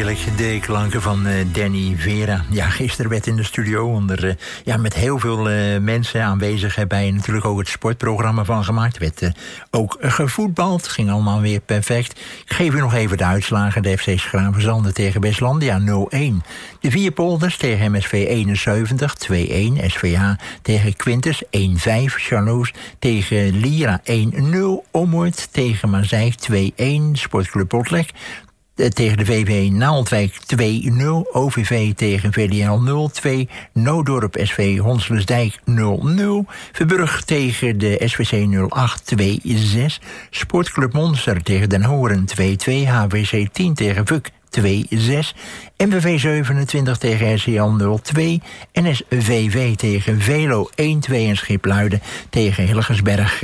heerlijk, de klanken van Danny Vera. Ja, gisteren werd in de studio met heel veel mensen aanwezig bij natuurlijk ook het sportprogramma van gemaakt. Er werd ook gevoetbald, ging allemaal weer perfect. Ik geef u nog even de uitslagen. De FC Schravenzande tegen Westlandia 0-1. De Vierpolders tegen MSV 71, 2-1. SVH tegen Quintus 1-5. Charloes tegen Lira 1-0. Ommoord tegen Mazeik 2-1. Sportclub Botlek tegen de VV Naaldwijk 2-0. OVV tegen VDL 0-2. Noodorp SV Honselensdijk 0-0. Verburg tegen de SVC 08 2-6. Sportclub Monster tegen Den Horen 2-2. HWC 10 tegen Vuk 2-6. MVV 27 tegen RCL 0-2. NSVV tegen Velo 1-2. En Schipluiden tegen Hilgersberg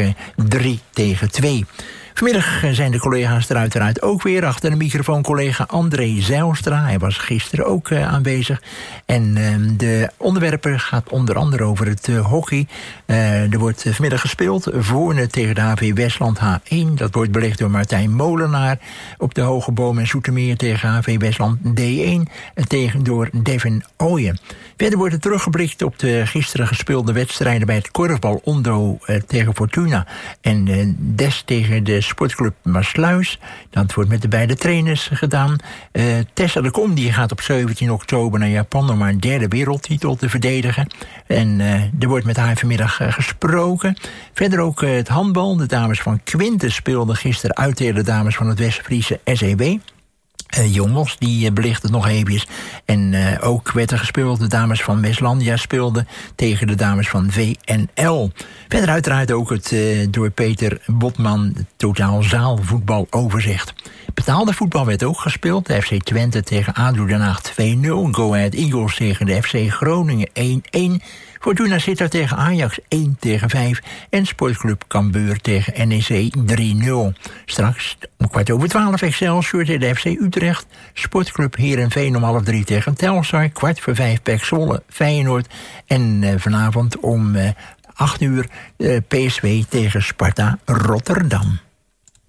3-2. Vanmiddag zijn de collega's er uiteraard ook weer. Achter de microfoon collega André Zijlstra. Hij was gisteren ook aanwezig. En de onderwerpen gaat onder andere over het hockey. Er wordt vanmiddag gespeeld. Voorne tegen de HV Westland H1. Dat wordt belegd door Martijn Molenaar. Op de Hoge Boom en Zoetermeer tegen HV Westland D1. Tegen door Devin Ooyen. Verder wordt er teruggeblikt op de gisteren gespeelde wedstrijden bij het korfbal Ondo tegen Fortuna. En Des tegen de sportclub Maasluis. Dat wordt met de beide trainers gedaan. Tessa de Kom die gaat op 17 oktober naar Japan om haar derde wereldtitel te verdedigen. En er wordt met haar vanmiddag gesproken. Verder ook het handbal. De dames van Quintus speelden gisteren uit tegen de dames van het West-Friese SEB. Jongens, die belicht het nog eventjes. En ook werd er gespeeld. De dames van Westlandia speelden tegen de dames van VNL. Verder uiteraard ook het door Peter Botman totaal zaalvoetbaloverzicht. Betaalde voetbal werd ook gespeeld. De FC Twente tegen ADO Den Haag 2-0. Go Ahead Eagles tegen de FC Groningen 1-1. Fortuna Sittard tegen Ajax 1-5. En Sportclub Cambuur tegen NEC 3-0. Straks om 12:15 Excelsior tegen de FC Utrecht. Sportclub Heerenveen om 2:30 tegen Telstar. 4:45 PEC Zwolle Feyenoord. En vanavond om 8:00 PSV tegen Sparta Rotterdam.